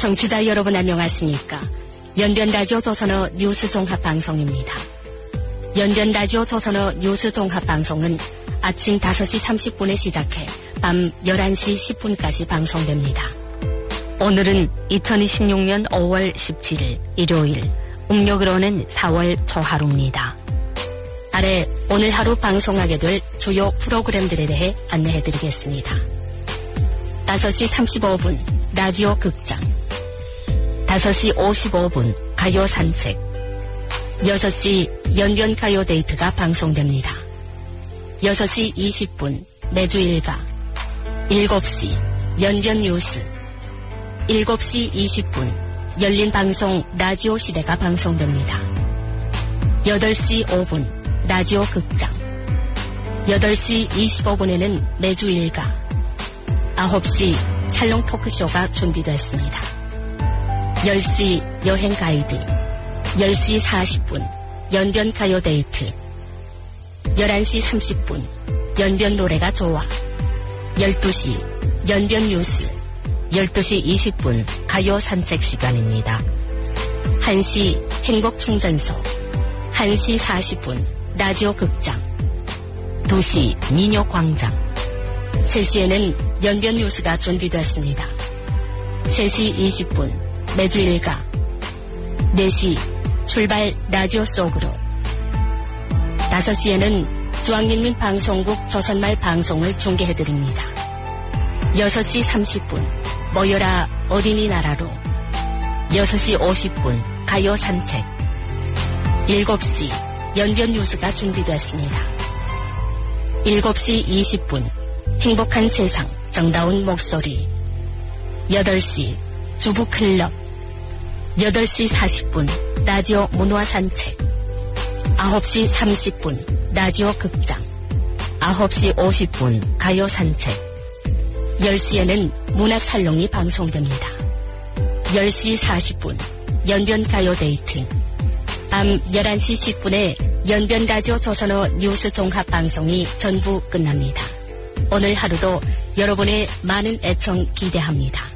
청취자 여러분 안녕하십니까? 연변라디오 조선어 뉴스 종합방송입니다. 연변라디오 조선어 뉴스 종합방송은 아침 5시 30분에 시작해 밤 11시 10분까지 방송됩니다. 오늘은 2026년 5월 17일 일요일, 음력으로는 4월 초하루입니다. 아래 오늘 하루 방송하게 될 주요 프로그램들에 대해 안내해드리겠습니다. 5시 35분 라디오 극장, 5시 55분 가요 산책, 6시 연변 가요 데이트가 방송됩니다. 6시 20분 매주 일가, 7시 연변 뉴스, 7시 20분 열린 방송 라디오 시대가 방송됩니다. 8시 5분 라디오 극장, 8시 25분에는 매주 일가, 9시 살롱 토크쇼가 준비됐습니다. 10시 여행 가이드, 10시 40분 연변 가요 데이트, 11시 30분 연변 노래가 좋아, 12시 연변 뉴스, 12시 20분 가요 산책 시간입니다. 1시 행복충전소, 1시 40분 라디오 극장, 2시 민요광장, 3시에는 연변 뉴스가 준비됐습니다. 3시 20분 매주 일가, 4시 출발 라디오 속으로, 5시에는 중앙인민방송국 조선말 방송을 중계해드립니다. 6시 30분 모여라 어린이나라로, 6시 50분 가요 산책, 7시 연변 뉴스가 준비됐습니다. 7시 20분 행복한 세상 정다운 목소리, 8시 주부클럽, 8시 40분 라디오 문화 산책, 9시 30분 라디오 극장, 9시 50분 가요 산책, 10시에는 문학살롱이 방송됩니다. 10시 40분 연변 가요 데이트, 밤 11시 10분에 연변 라디오 조선어 뉴스 종합 방송이 전부 끝납니다. 오늘 하루도 여러분의 많은 애청 기대합니다.